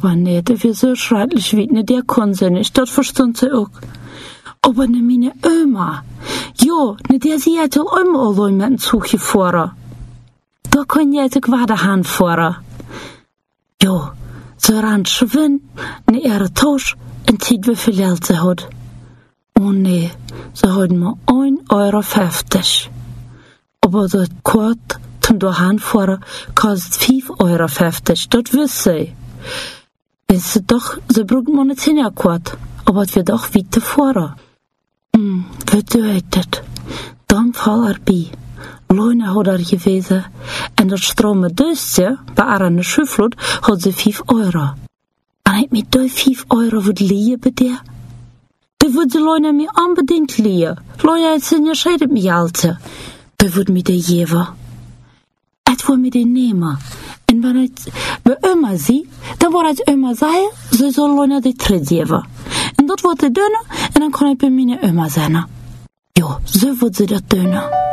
Aber nee, das wir so schrecklich wie ne, der kann sie nicht, das verstand sie auch. Aber ne, meine Oma, jo, ne, der sie hat auch immer alle mit dem Zug gefahren. Da kann ja auch weiterhin fahren. Jo, so ran schwinn, ne, ihre Tasche, und zieht wie viel Geld sie hat. Oh nee, sie hat mir 1,50 €. Aber das Kort zum dahin fahren kostet 5,50 €, das wisst ihr. Ist doch, sie braucht man nicht Kort, aber es wird auch weiter fahren. Wie bedeutet, dann fall bei. Leune hat gewesen, und das Strome Döstje, bei einer Schifflot, hat sie 5 €. Und ich mit die 5 € würde liegen bei dir. Die würde Leune mir unbedingt liegen. Leune sind ja scheidet mich alte. Die würde mir die geben. Ich würde mir die nehmen. Und wenn ich bei Oma sie, dann würde ich Oma sagen, sie soll Leune die Tritt geben. Und das würde ich tun, und dann kann ich bei meiner Oma sein. Jo, so würde sie das tun.